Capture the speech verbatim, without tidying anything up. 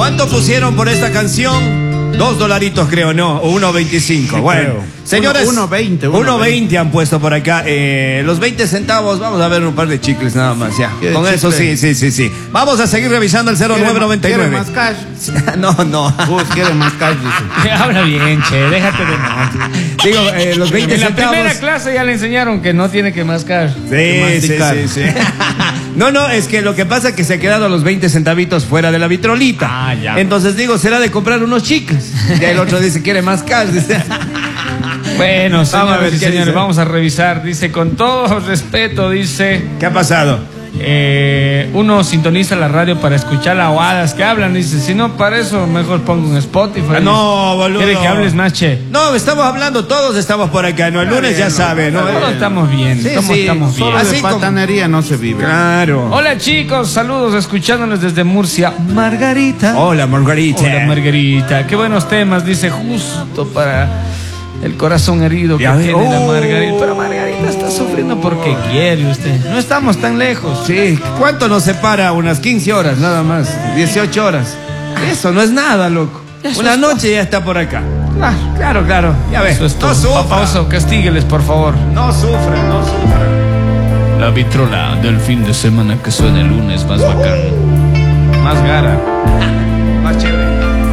¿Cuánto pusieron por esta canción? Dos dolaritos creo, ¿no? O uno veinticinco. Sí, bueno, creo. Señores, uno veinte. uno veinte han puesto por acá. Eh, los veinte centavos, vamos a ver un par de chicles nada más, ya. Con eso sí, sí, sí, sí. Vamos a seguir revisando el cero nueve noventa y nueve. ¿Quiere más cash? No, no. Gus quiere más cash, dice. Habla bien, che, déjate de más. Digo, eh, los veinte en centavos. En la primera clase ya le enseñaron que no tiene que mascar. Sí, sí, sí, sí. No, no, es que lo que pasa es que se ha quedado los veinte centavitos fuera de la vitrolita. Ah, ya. Entonces digo, será de comprar unos chicles. Y el otro dice, quiere más cash, dice. Bueno, señores vamos a ver, y señores, dice? vamos a revisar. Dice, con todo respeto, dice... ¿Qué ha pasado? Eh, uno sintoniza la radio para escuchar aguadas que hablan. Dice, si no, para eso mejor pongo un Spotify. Ah, no, boludo. Quiere que hables más, che. No, estamos hablando, todos estamos por acá, ¿no? El lunes ya sabe, ¿no? Todos estamos bien, Sí, todos sí, estamos bien. Solo Así de como- patanería no se vive. Claro. Hola chicos, saludos, escuchándoles desde Murcia. Margarita. Hola, Margarita. Hola Margarita, qué buenos temas, dice, justo para el corazón herido que Ya ve- tiene la Oh. Margarita. Pero Margarita está sufriendo porque quiere usted. No estamos tan lejos. Sí, ¿cuánto nos separa? Unas quince horas, nada más. dieciocho horas. Eso no es nada, loco. Eso Una es noche ya está por acá. Claro, Claro, claro. Ya ves. eso es todo. No sufra. Papá Oso, castígueles, por favor. No sufra, no sufra. La vitrola del fin de semana que suena el lunes más bacán. Más gara.